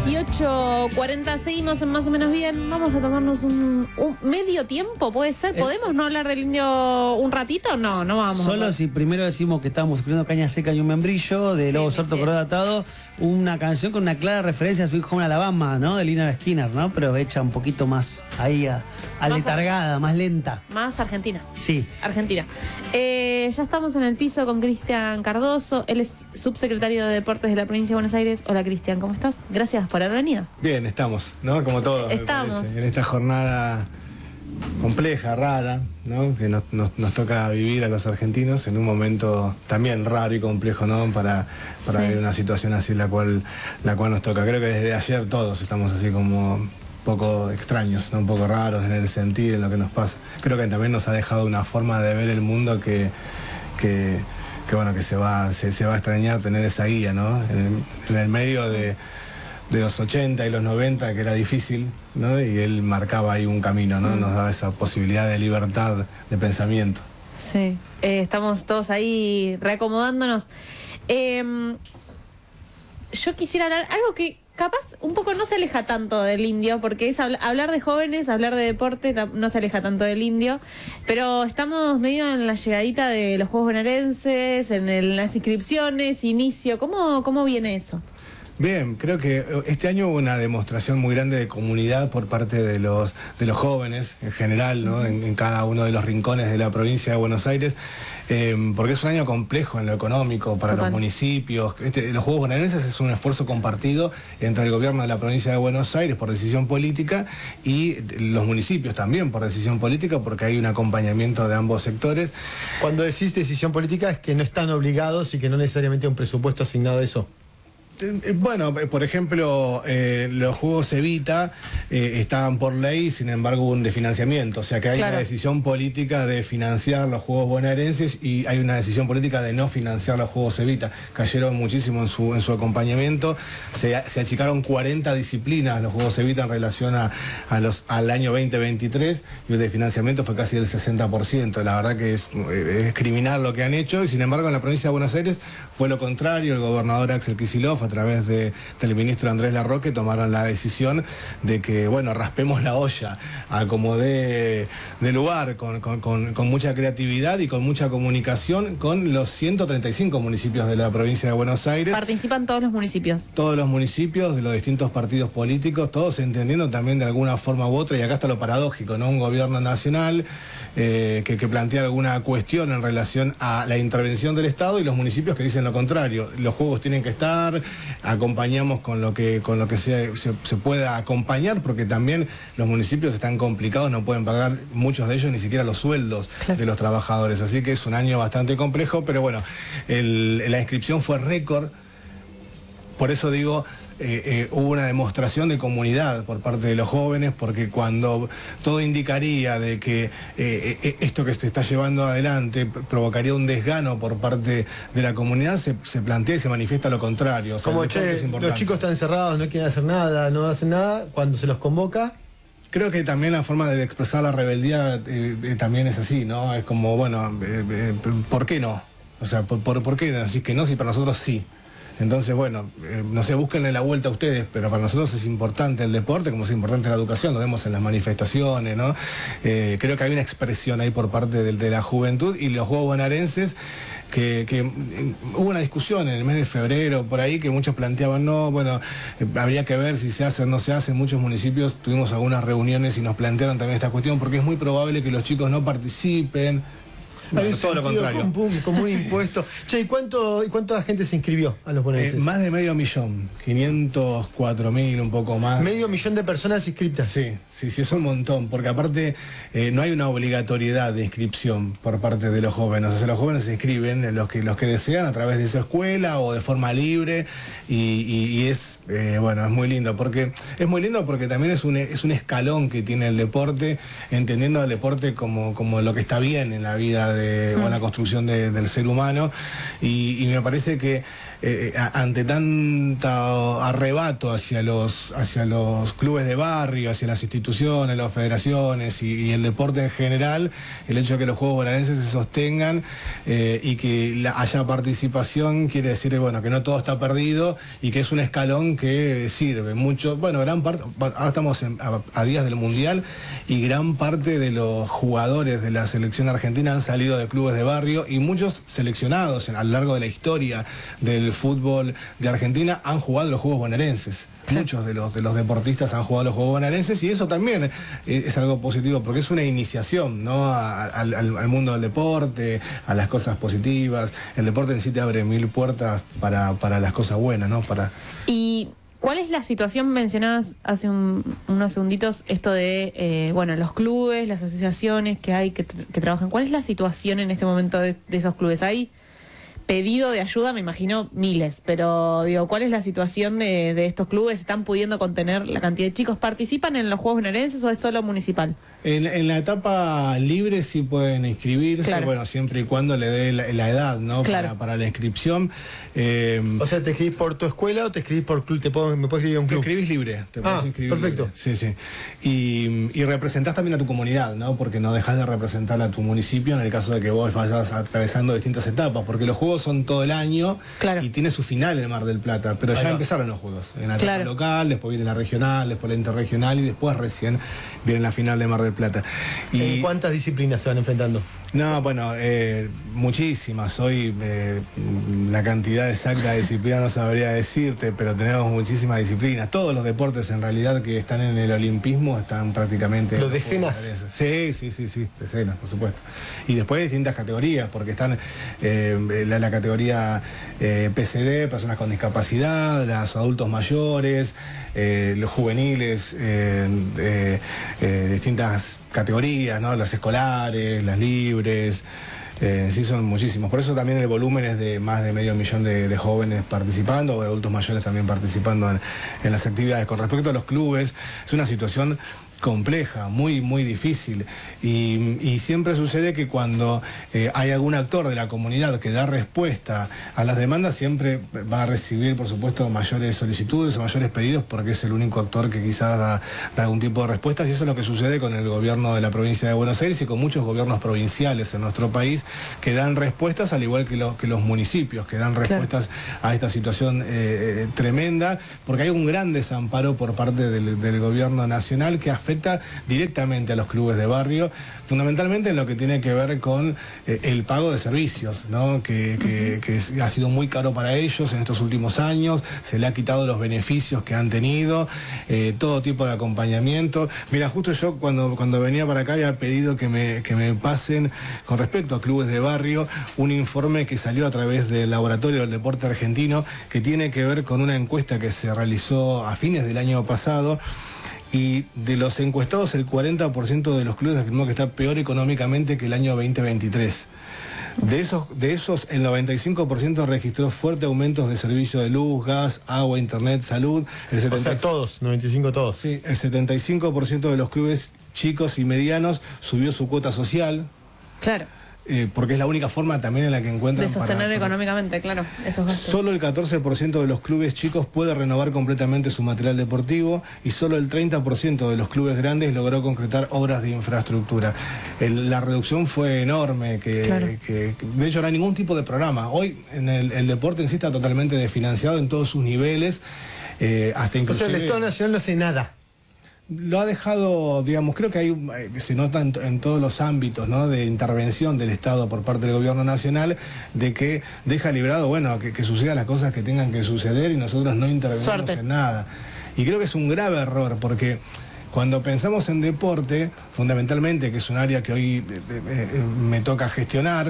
18:40, seguimos en Más o Menos Bien. Vamos a tomarnos un medio tiempo, ¿puede ser? ¿Podemos no hablar del indio un ratito? No vamos. Solo si primero decimos que estábamos escuchando Caña Seca y un membrillo de Lobo Suelto Cordero Atado, una canción con una clara referencia a Sweet Home Alabama, ¿no? De Lynyrd Skynyrd, ¿no? Pero hecha un poquito más ahí aletargada, más lenta. Más argentina. Sí. Argentina. Ya estamos en el piso con Cristian Cardoso. Él es subsecretario de Deportes de la provincia de Buenos Aires. Hola, Cristian, ¿cómo estás? Gracias por haber venido. Bien, estamos, ¿no? Como todos. Estamos. En esta jornada compleja, rara, ¿no? Que nos toca vivir a los argentinos en un momento también raro y complejo, ¿no? Para vivir una situación así la cual nos toca. Creo que desde ayer todos estamos así como un poco extraños, ¿no? Un poco raros en el sentir, en lo que nos pasa. Creo que también nos ha dejado una forma de ver el mundo que bueno, que se va a extrañar tener esa guía, ¿no? En el medio de los 80 y los 90, que era difícil, ¿no? Y él marcaba ahí un camino, ¿no? Nos daba esa posibilidad de libertad de pensamiento. Sí, estamos todos ahí reacomodándonos. Yo quisiera hablar algo que capaz un poco no se aleja tanto del indio, porque es hablar de jóvenes, hablar de deporte, no se aleja tanto del indio, pero estamos medio en la llegadita de los Juegos Bonaerenses, en las inscripciones, inicio. ¿Cómo viene eso? Bien, creo que este año hubo una demostración muy grande de comunidad por parte de los jóvenes en general, ¿no? En cada uno de los rincones de la provincia de Buenos Aires, porque es un año complejo en lo económico para los municipios. Los Juegos Bonaerenses es un esfuerzo compartido entre el gobierno de la provincia de Buenos Aires por decisión política y los municipios también por decisión política, porque hay un acompañamiento de ambos sectores. Cuando decís decisión política es que no están obligados y que no necesariamente hay un presupuesto asignado a eso. Bueno, por ejemplo, los Juegos Evita estaban por ley, sin embargo hubo un desfinanciamiento, o sea que hay una decisión política de financiar los Juegos Bonaerenses y hay una decisión política de no financiar los Juegos Evita. Cayeron muchísimo en su acompañamiento, se achicaron 40 disciplinas los Juegos Evita en relación al año 2023 y el desfinanciamiento fue casi del 60%. La verdad que es criminal lo que han hecho y sin embargo en la provincia de Buenos Aires fue lo contrario. El gobernador Axel Kicillof, a través del ministro Andrés Larroque, tomaron la decisión de que, bueno, raspemos la olla a como de lugar, con mucha creatividad y con mucha comunicación con los 135 municipios de la provincia de Buenos Aires. ¿Participan todos los municipios? Todos los municipios de los distintos partidos políticos, todos entendiendo también de alguna forma u otra, y acá está lo paradójico, ¿no? Un gobierno nacional que plantea alguna cuestión en relación a la intervención del Estado y los municipios que dicen lo contrario. Los juegos tienen que estar, acompañamos con lo que se pueda acompañar, porque también los municipios están complicados, no pueden pagar muchos de ellos ni siquiera los sueldos de los trabajadores, así que es un año bastante complejo, pero bueno, la inscripción fue récord, por eso digo, hubo una demostración de comunidad por parte de los jóvenes, porque cuando todo indicaría de que esto que se está llevando adelante provocaría un desgano por parte de la comunidad, se plantea y se manifiesta lo contrario. O sea, como, los chicos están encerrados, no quieren hacer nada, no hacen nada, cuando se los convoca... Creo que también la forma de expresar la rebeldía también es así, ¿no? Es como, bueno, ¿por qué no? O sea, ¿por qué decís que no si para nosotros sí? Entonces, bueno, no sé, búsquenle la vuelta a ustedes, pero para nosotros es importante el deporte, como es importante la educación, lo vemos en las manifestaciones, ¿no? Creo que hay una expresión ahí por parte de la juventud y los Juegos Bonaerenses, que hubo una discusión en el mes de febrero, por ahí, que muchos planteaban, no, bueno, habría que ver si se hace o no se hace. En muchos municipios tuvimos algunas reuniones y nos plantearon también esta cuestión, porque es muy probable que los chicos no participen. Hay un todo lo contrario. Con un impuesto. Che, ¿y cuánta gente se inscribió a los bonaerenses? Más de 500.000, 504.000, un poco más. 500.000 de personas inscritas. Sí, es un montón, porque aparte no hay una obligatoriedad de inscripción por parte de los jóvenes. O sea, los jóvenes se inscriben, los que desean, a través de su escuela o de forma libre, y es muy lindo, porque también es un escalón que tiene el deporte, entendiendo al deporte como lo que está bien en la vida de la construcción del ser humano, y me parece que ante tanto arrebato hacia los clubes de barrio, hacia las instituciones, las federaciones y el deporte en general, el hecho de que los Juegos Bonaerenses se sostengan y que haya participación quiere decir bueno, que no todo está perdido y que es un escalón que sirve mucho. Bueno, gran parte, ahora estamos a días del Mundial y gran parte de los jugadores de la selección argentina han salido de clubes de barrio y muchos seleccionados a lo largo de la historia del fútbol de Argentina han jugado los Juegos Bonaerenses. Muchos de los deportistas han jugado los Juegos Bonaerenses y eso también es algo positivo porque es una iniciación, ¿no? al mundo del deporte, a las cosas positivas. El deporte en sí te abre mil puertas para las cosas buenas, ¿no? Y ¿cuál es la situación? Mencionabas hace unos segunditos esto de los clubes, las asociaciones que hay que trabajan. ¿Cuál es la situación en este momento de esos clubes? ¿Hay pedido de ayuda? Me imagino miles, pero digo, ¿cuál es la situación de estos clubes? ¿Están pudiendo contener la cantidad de chicos? ¿Participan en los Juegos Bonaerenses o es solo municipal? En la etapa libre sí pueden inscribirse, claro. Bueno, siempre y cuando le dé la edad, ¿no? Claro. Para la inscripción. O sea, ¿te escribís por tu escuela o te escribís por club? ¿Me puedes escribir un club? Te escribís libre. Te puedes inscribir perfecto. Libre. Sí. Y representás también a tu comunidad, ¿no? Porque no dejás de representar a tu municipio en el caso de que vos vayas atravesando distintas etapas, porque los Juegos son todo el año, claro. Y tiene su final en Mar del Plata, pero ya empezaron los Juegos. En la etapa local, después viene la regional, después la interregional y después recién viene la final de Mar del Plata. ¿En cuántas disciplinas se van enfrentando? No, bueno, muchísimas. Hoy la cantidad exacta de disciplinas no sabría decirte, pero tenemos muchísimas disciplinas. Todos los deportes en realidad que están en el olimpismo están prácticamente... ¿Los decenas? Sí, decenas, por supuesto. Y después distintas categorías, porque están la categoría PCD, personas con discapacidad, los adultos mayores, los juveniles, distintas categorías, ¿no? Las escolares, las libres, sí son muchísimos. Por eso también el volumen es de más de 500.000 de jóvenes participando, o de adultos mayores también participando en las actividades. Con respecto a los clubes, es una situación compleja, muy difícil y siempre sucede que cuando hay algún actor de la comunidad que da respuesta a las demandas siempre va a recibir por supuesto mayores solicitudes o mayores pedidos porque es el único actor que quizás da algún tipo de respuestas y eso es lo que sucede con el gobierno de la provincia de Buenos Aires y con muchos gobiernos provinciales en nuestro país que dan respuestas al igual que los municipios que dan respuestas a esta situación tremenda porque hay un gran desamparo por parte del gobierno nacional que afecta directamente a los clubes de barrio, fundamentalmente en lo que tiene que ver con el pago de servicios, ¿no? que ha sido muy caro para ellos en estos últimos años, se le ha quitado los beneficios que han tenido, todo tipo de acompañamiento. Mira, justo yo cuando venía para acá había pedido que me pasen, con respecto a clubes de barrio, un informe que salió a través del Laboratorio del Deporte Argentino, que tiene que ver con una encuesta que se realizó a fines del año pasado, y de los encuestados el 40% de los clubes afirmó que está peor económicamente que el año 2023. De esos el 95% registró fuertes aumentos de servicio de luz, gas, agua, internet, salud. O sea, todos, 95 todos. Sí, el 75% de los clubes chicos y medianos subió su cuota social. Claro. Porque es la única forma también en la que encuentran... De sostener económicamente, claro, esos gastos. Solo el 14% de los clubes chicos puede renovar completamente su material deportivo y solo el 30% de los clubes grandes logró concretar obras de infraestructura. La reducción fue enorme, de hecho no hay ningún tipo de programa. Hoy el deporte en sí está totalmente desfinanciado en todos sus niveles, hasta inclusive... O sea, el Estado Nacional no hace nada. Lo ha dejado, digamos, creo que se nota en todos los ámbitos, ¿no? De intervención del Estado por parte del gobierno nacional, de que deja librado, bueno, que sucedan las cosas que tengan que suceder y nosotros no intervenimos en nada. Y creo que es un grave error, porque cuando pensamos en deporte, fundamentalmente, que es un área que hoy me toca gestionar,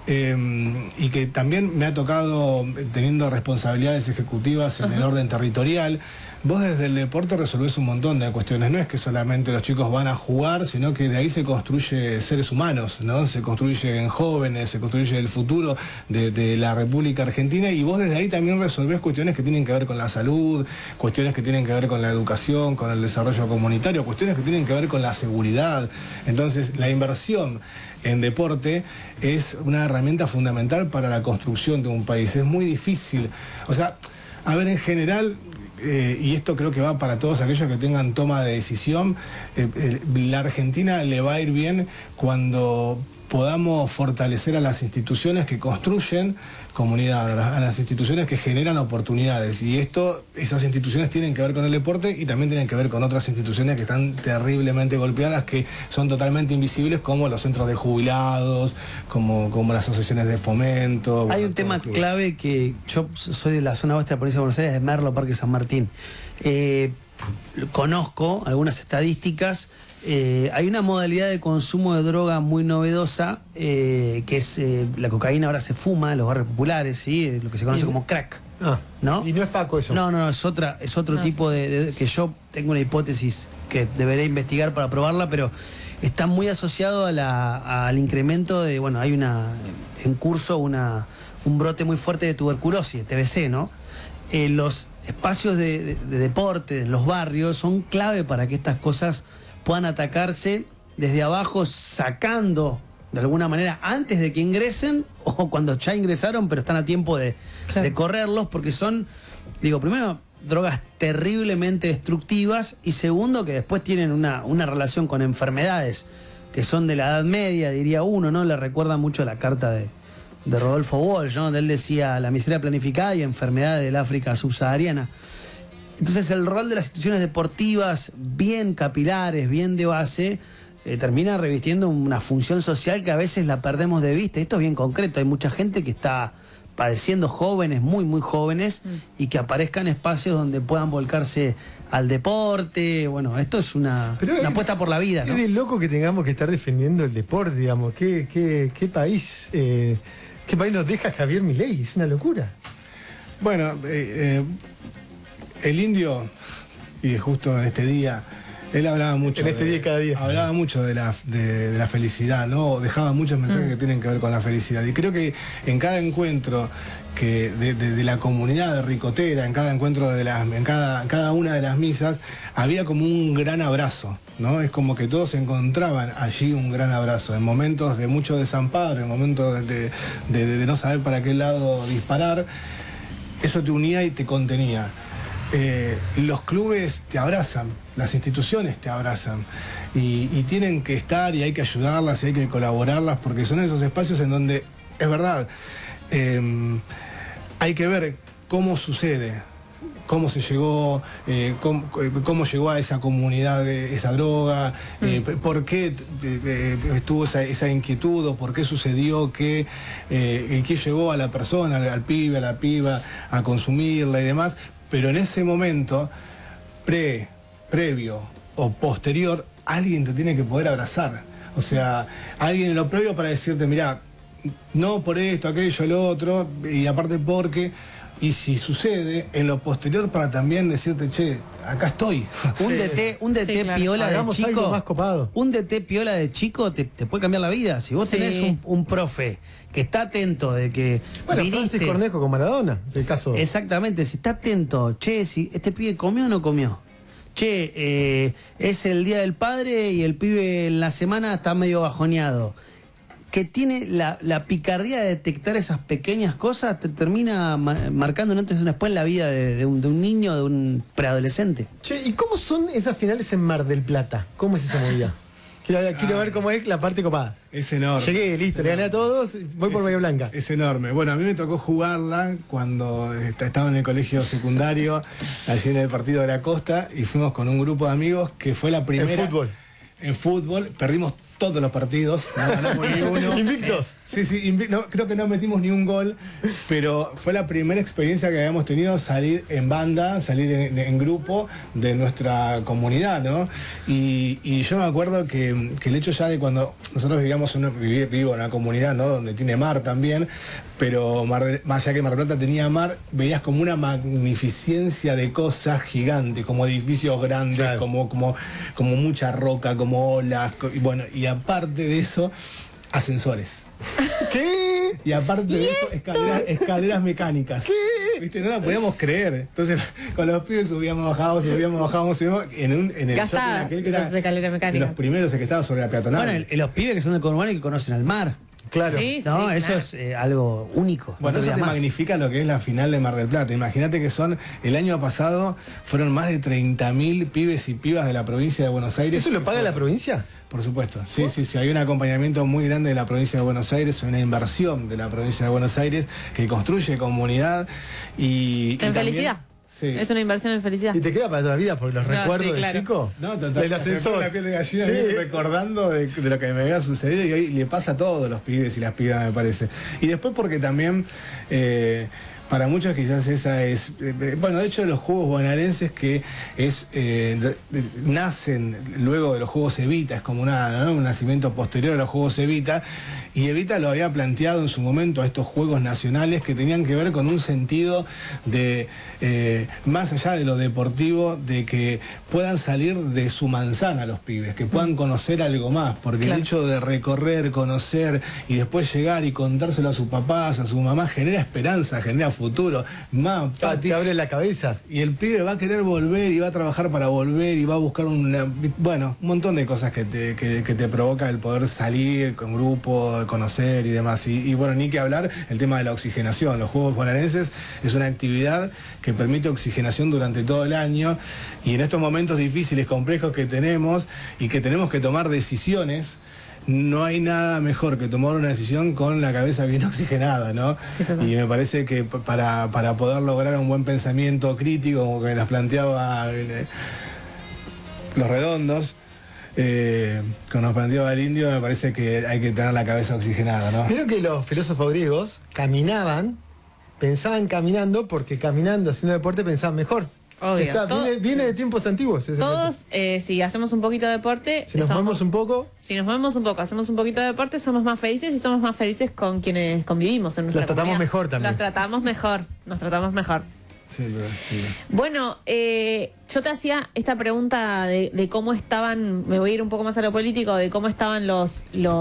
y que también me ha tocado teniendo responsabilidades ejecutivas en el orden territorial, vos desde el deporte resolvés un montón de cuestiones. No es que solamente los chicos van a jugar, sino que de ahí se construye seres humanos, ¿no? Se construyen jóvenes, se construye el futuro de la República Argentina, y vos desde ahí también resolvés cuestiones que tienen que ver con la salud, cuestiones que tienen que ver con la educación, con el desarrollo comunitario, cuestiones que tienen que ver con la seguridad. Entonces, la inversión en deporte es una herramienta fundamental para la construcción de un país. Es muy difícil. O sea, a ver, en general, y esto creo que va para todos aquellos que tengan toma de decisión, la Argentina le va a ir bien cuando podamos fortalecer a las instituciones que construyen comunidad, a las instituciones que generan oportunidades. Y esas instituciones tienen que ver con el deporte y también tienen que ver con otras instituciones que están terriblemente golpeadas, que son totalmente invisibles, como los centros de jubilados, como las asociaciones de fomento. Hay un tema clave que yo soy de la zona oeste de la provincia de Buenos Aires, de Merlo, Parque San Martín. Conozco algunas estadísticas. Hay una modalidad de consumo de droga muy novedosa, que es la cocaína ahora se fuma en los barrios populares, ¿sí? Lo que se conoce como crack. ¿No? Y no es Paco eso. No, es otro tipo de que yo tengo una hipótesis que deberé investigar para probarla, pero está muy asociado al incremento de, bueno, hay en curso un brote muy fuerte de tuberculosis, TBC, ¿no? Los espacios de deporte en los barrios son clave para que estas cosas puedan atacarse desde abajo, sacando de alguna manera antes de que ingresen o cuando ya ingresaron pero están a tiempo de correrlos, porque son, primero, drogas terriblemente destructivas, y segundo, que después tienen una relación con enfermedades que son de la Edad Media, diría uno, ¿no? Le recuerda mucho la carta de Rodolfo Walsh, ¿no? Donde él decía la miseria planificada y enfermedades del África subsahariana. Entonces el rol de las instituciones deportivas, bien capilares, bien de base, termina revistiendo una función social que a veces la perdemos de vista. Esto es bien concreto, hay mucha gente que está padeciendo, jóvenes, muy, muy jóvenes, y que aparezcan espacios donde puedan volcarse al deporte. Bueno, esto es una apuesta por la vida, ¿no? Es de loco que tengamos que estar defendiendo el deporte, digamos. ¿Qué país nos deja Javier Milei? Es una locura. Bueno, el indio, y justo en este día, él hablaba mucho. En este día cada día. Hablaba mucho de la felicidad, ¿no? Dejaba muchos mensajes que tienen que ver con la felicidad. Y creo que en cada encuentro de la comunidad de Ricotera, en cada encuentro en cada una de las misas, había como un gran abrazo, ¿no? Es como que todos encontraban allí un gran abrazo, en momentos de mucho desamparo, en momentos de no saber para qué lado disparar. Eso te unía y te contenía. Los clubes te abrazan, las instituciones te abrazan, y tienen que estar, y hay que ayudarlas, y hay que colaborarlas, porque son esos espacios en donde, es verdad, hay que ver cómo sucede, cómo se llegó, cómo llegó a esa comunidad esa droga, por qué estuvo esa inquietud, o por qué sucedió qué llevó a la persona, al pibe, a la piba, a consumirla y demás. Pero en ese momento, previo o posterior, alguien te tiene que poder abrazar. O sea, alguien en lo previo para decirte, mirá, no por esto, aquello, lo otro, y aparte porque, y si sucede, en lo posterior para también decirte, che, acá estoy. Un DT claro. Piola hagamos de chico. Algo más copado. Un DT piola de chico te puede cambiar la vida. Si vos tenés un profe que está atento de que. Bueno, Francis Cornejo con Maradona, es el caso. Exactamente, si está atento, che, si este pibe comió o no comió. Che, es el día del padre y el pibe en la semana está medio bajoneado. Que tiene la picardía de detectar esas pequeñas cosas, te termina marcando un antes y un después en la vida de un niño, de un preadolescente. Che, ¿y cómo son esas finales en Mar del Plata? ¿Cómo es esa movida? Quiero ver cómo es la parte copada. Es enorme. Llegué, listo, le gané a todos, voy por Bahía Blanca. Es enorme. Bueno, a mí me tocó jugarla cuando estaba en el colegio secundario, allí en el Partido de la Costa, y fuimos con un grupo de amigos que fue la primera. ¿En fútbol? En fútbol, perdimos todos los partidos, no ganamos ni uno. Invictos. Sí, creo que no metimos ni un gol, pero fue la primera experiencia que habíamos tenido salir en banda, salir en grupo de nuestra comunidad, ¿no? Y yo me acuerdo que el hecho ya de cuando nosotros vivo en una comunidad, ¿no? Donde tiene mar también, pero más allá que Mar del Plata tenía mar, veías como una magnificencia de cosas gigantes, como edificios grandes, claro. como mucha roca, como olas, y bueno, y aparte de eso, ascensores. ¿Qué? Y aparte de eso, escaleras mecánicas. ¿Qué? ¿Viste? No la podíamos creer. Entonces, con los pibes subíamos, bajábamos en el shopping aquel que era de los primeros, el que estaba sobre la peatonal. Bueno, los pibes que son de Conurbano y que conocen al mar. Claro. Sí, no, sí, eso claro. es algo único. Bueno, eso te magnifica lo que es la final de Mar del Plata. Imagínate que el año pasado fueron más de 30.000 pibes y pibas de la provincia de Buenos Aires. ¿Eso lo paga la provincia? Por supuesto, sí. Hay un acompañamiento muy grande de la provincia de Buenos Aires, una inversión de la provincia de Buenos Aires que construye comunidad y felicidad. Sí. Es una inversión en felicidad. ¿Y te queda para toda la vida por los recuerdos claro. del chico? No, total. Del ascensor. La piel de gallina, sí. Recordando de lo que me había sucedido y hoy le pasa a todos los pibes y las pibas, me parece. Y después porque también... para muchos quizás esa es... bueno, de hecho los Juegos bonaerenses que nacen luego de los Juegos Evita, es como un nacimiento posterior a los Juegos Evita, y Evita lo había planteado en su momento a estos Juegos Nacionales que tenían que ver con un sentido de, más allá de lo deportivo, de que puedan salir de su manzana los pibes, que puedan conocer algo más, porque claro. El hecho de recorrer, conocer y después llegar y contárselo a sus papás, a su mamá, genera esperanza, genera futuro, te abre la cabeza. Y el pibe va a querer volver y va a trabajar para volver y va a buscar un montón de cosas que te provoca el poder salir con grupo, conocer y demás. Y bueno, ni que hablar el tema de la oxigenación. Los Juegos bonaerenses es una actividad que permite oxigenación durante todo el año y en estos momentos difíciles, complejos que tenemos y que tenemos que tomar decisiones, no hay nada mejor que tomar una decisión con la cabeza bien oxigenada, ¿no? Sí, y me parece que para poder lograr un buen pensamiento crítico, como que las planteaba los redondos, como nos planteaba el indio, me parece que hay que tener la cabeza oxigenada, ¿no? Vieron que los filósofos griegos pensaban caminando, porque caminando, haciendo deporte, pensaban mejor. Obvio. Viene de tiempos antiguos. Todos, si hacemos un poquito de deporte... Si nos movemos un poco... Si nos movemos un poco, hacemos un poquito de deporte, somos más felices y somos más felices con quienes convivimos en nuestra Los tratamos comunidad. mejor también. Nos tratamos mejor. Sí. Bueno, yo te hacía esta pregunta de cómo estaban, me voy a ir un poco más a lo político, de cómo estaban los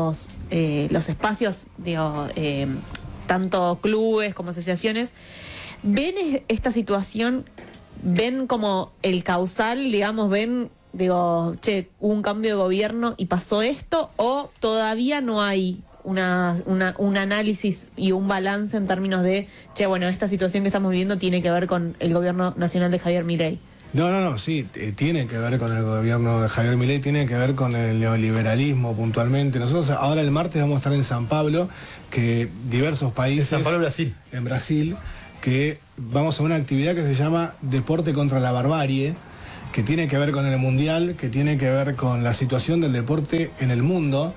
espacios, digo, tanto clubes como asociaciones. ¿Ven esta situación? ¿Ven como el causal, digamos, hubo un cambio de gobierno y pasó esto? ¿O todavía no hay un análisis y un balance en términos de, esta situación que estamos viviendo tiene que ver con el gobierno nacional de Javier Milei? No, sí, tiene que ver con el gobierno de Javier Milei, tiene que ver con el neoliberalismo puntualmente. Nosotros ahora el martes vamos a estar en San Pablo, que diversos países... San Pablo, Brasil. En Brasil, que vamos a una actividad que se llama Deporte contra la Barbarie, que tiene que ver con el Mundial, que tiene que ver con la situación del deporte en el mundo.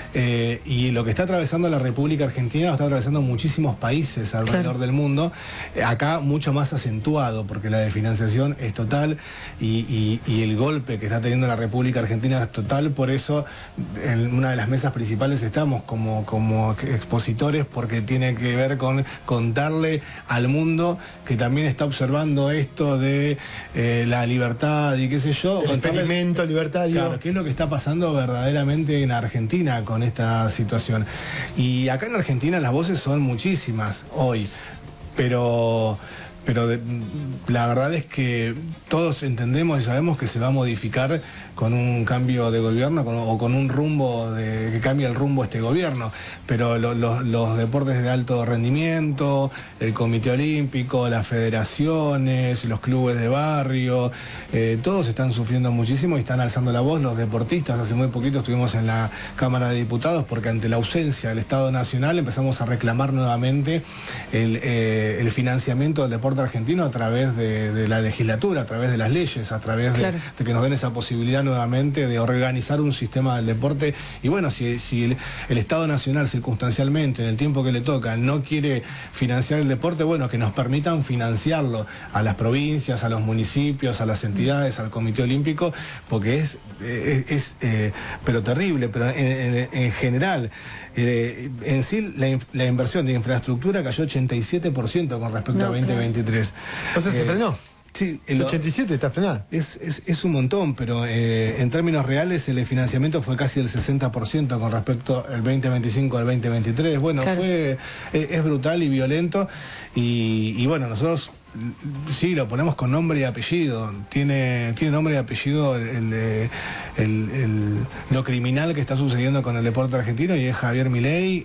Y lo que está atravesando la República Argentina lo está atravesando muchísimos países alrededor del mundo, acá mucho más acentuado porque la desfinanciación es total y el golpe que está teniendo la República Argentina es total. Por eso en una de las mesas principales estamos como expositores, porque tiene que ver con contarle al mundo que también está observando esto de la libertad y qué sé yo, el experimento libertario. Claro, qué es lo que está pasando verdaderamente en Argentina con esta situación. Y acá en Argentina las voces son muchísimas hoy, pero la verdad es que todos entendemos y sabemos que se va a modificar con un cambio de gobierno o con un rumbo que cambie el rumbo este gobierno, pero los deportes de alto rendimiento, el Comité Olímpico, las federaciones, los clubes de barrio, todos están sufriendo muchísimo y están alzando la voz. Los deportistas, hace muy poquito estuvimos en la Cámara de Diputados porque ante la ausencia del Estado Nacional empezamos a reclamar nuevamente el financiamiento del deporte deporte argentino a través de la legislatura, a través de las leyes, a través de que nos den esa posibilidad nuevamente de organizar un sistema del deporte. Y bueno, si el Estado Nacional circunstancialmente, en el tiempo que le toca, no quiere financiar el deporte, bueno, que nos permitan financiarlo a las provincias, a los municipios, a las entidades, al Comité Olímpico, porque es pero terrible, pero en general, en sí la inversión de infraestructura cayó 87% con respecto a 2023. Entonces se frenó. Sí, el 87 está frenado. Es un montón, pero en términos reales el financiamiento fue casi el 60% con respecto al 2025 al 2023. Bueno, es brutal y violento y bueno, nosotros sí, lo ponemos con nombre y apellido. Tiene nombre y apellido lo criminal que está sucediendo con el deporte argentino, y es Javier Milei.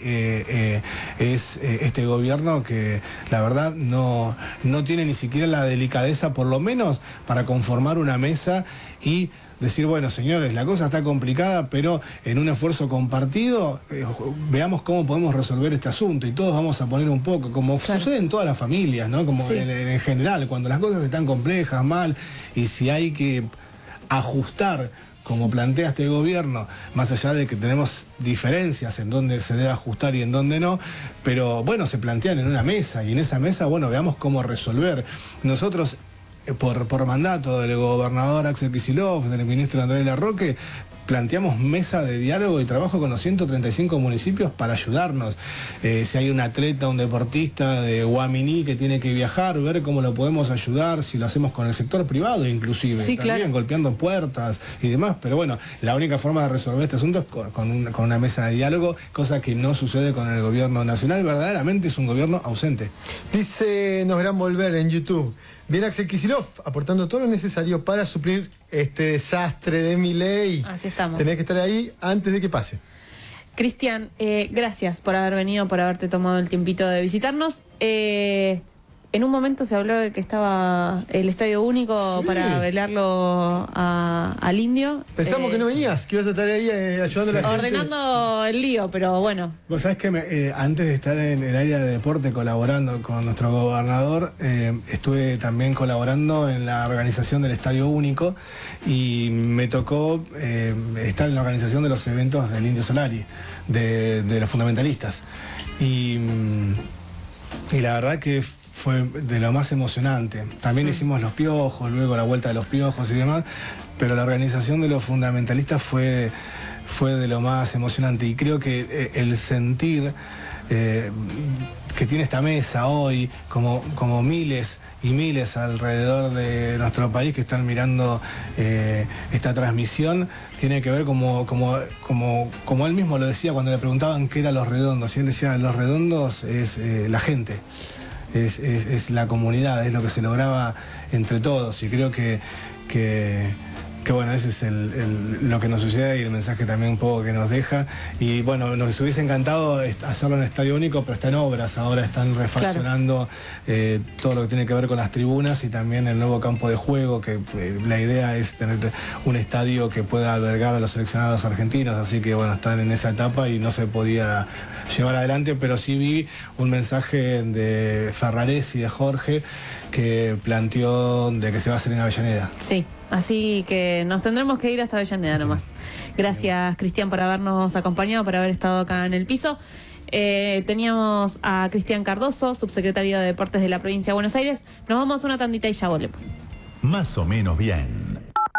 Es este gobierno que la verdad no tiene ni siquiera la delicadeza, por lo menos, para conformar una mesa y decir, bueno, señores, la cosa está complicada, pero en un esfuerzo compartido, veamos cómo podemos resolver este asunto, y todos vamos a poner un poco, como sucede en todas las familias, ¿no? Como en general, cuando las cosas están complejas, mal, y si hay que ajustar, como plantea este gobierno, más allá de que tenemos diferencias en dónde se debe ajustar y en dónde no, pero bueno, se plantean en una mesa, y en esa mesa, bueno, veamos cómo resolver. Nosotros, por mandato del gobernador Axel Kicillof, del ministro Andrés Larroque, planteamos mesa de diálogo y trabajo con los 135 municipios para ayudarnos. Si hay un atleta, un deportista de Guaminí que tiene que viajar, ver cómo lo podemos ayudar, si lo hacemos con el sector privado inclusive, también golpeando puertas y demás. Pero bueno, la única forma de resolver este asunto es con una mesa de diálogo, cosa que no sucede con el gobierno nacional. Verdaderamente es un gobierno ausente. Dice Nos Verán Volver en YouTube: viene Axel Kicillof aportando todo lo necesario para suplir este desastre de Milei. Así estamos. Tenés que estar ahí antes de que pase. Cristian, gracias por haber venido, por haberte tomado el tiempito de visitarnos. En un momento se habló de que estaba el Estadio Único para velarlo al Indio. Pensamos que no venías, que ibas a estar ahí ayudando a la gente. Ordenando el lío, pero bueno. Vos sabés que antes de estar en el área de deporte colaborando con nuestro gobernador, estuve también colaborando en la organización del Estadio Único, y me tocó estar en la organización de los eventos del Indio Solari, de los fundamentalistas. Y la verdad que fue de lo más emocionante. También hicimos los piojos, luego la vuelta de los piojos y demás, pero la organización de los fundamentalistas fue de lo más emocionante. Y creo que el sentir que tiene esta mesa hoy, como miles y miles alrededor de nuestro país que están mirando esta transmisión, tiene que ver como él mismo lo decía cuando le preguntaban qué eran los redondos, y él decía, los redondos es la gente. Es la comunidad, es lo que se lograba entre todos, y creo que bueno, ese es lo que nos sucede y el mensaje también un poco que nos deja. Y bueno, nos hubiese encantado hacerlo en Estadio Único, pero está en obras, ahora están refaccionando todo lo que tiene que ver con las tribunas y también el nuevo campo de juego, que la idea es tener un estadio que pueda albergar a los seleccionados argentinos, así que bueno, están en esa etapa y no se podía llevar adelante, pero sí vi un mensaje de Ferrares y de Jorge que planteó de que se va a hacer en Avellaneda. Sí, así que nos tendremos que ir hasta Avellaneda nomás. Gracias, Cristian, por habernos acompañado, por haber estado acá en el piso. Teníamos a Cristian Cardoso, subsecretario de Deportes de la provincia de Buenos Aires. Nos vamos a una tandita y ya volvemos. Más o menos bien.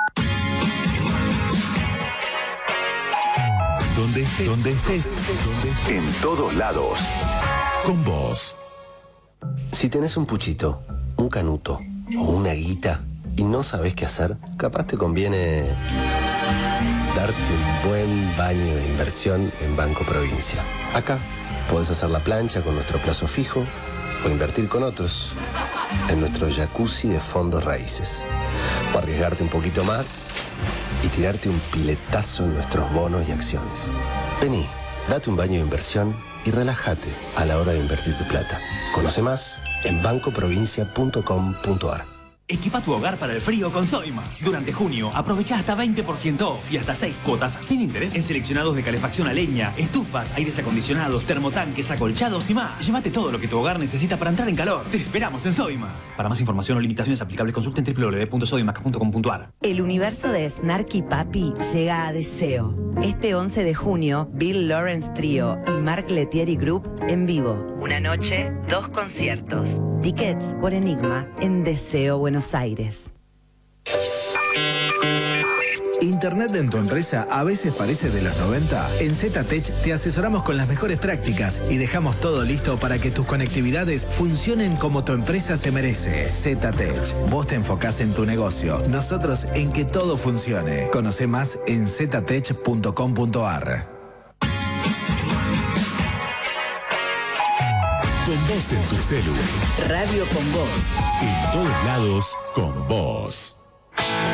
Donde estés, en todos lados, con vos. Si tenés un puchito, un canuto o una guita y no sabés qué hacer, capaz te conviene darte un buen baño de inversión en Banco Provincia. Acá podés hacer la plancha con nuestro plazo fijo o invertir con otros en nuestro jacuzzi de fondos raíces. O arriesgarte un poquito más y tirarte un piletazo en nuestros bonos y acciones. Vení, date un baño de inversión y relájate a la hora de invertir tu plata. Conoce más en bancoprovincia.com.ar. Equipa tu hogar para el frío con Soima. Durante junio, aprovecha hasta 20% off y hasta 6 cuotas sin interés en seleccionados de calefacción a leña, estufas, aires acondicionados, termotanques, acolchados y más. Llévate todo lo que tu hogar necesita para entrar en calor. Te esperamos en Soima. Para más información o limitaciones aplicables, consulten www.soima.com.ar. El universo de Snarky Papi llega a Deseo. Este 11 de junio, Bill Lawrence Trio y Mark Lettieri Group en vivo. Una noche, 2 conciertos. Tickets por Enigma en Deseo Buenos Aires. ¿Internet en tu empresa a veces parece de los 90? En ZTech te asesoramos con las mejores prácticas y dejamos todo listo para que tus conectividades funcionen como tu empresa se merece. ZTech. Vos te enfocás en tu negocio, nosotros en que todo funcione. Conoce más en ztech.com.ar. Con vos en tu celu. Radio con vos. En todos lados, con vos.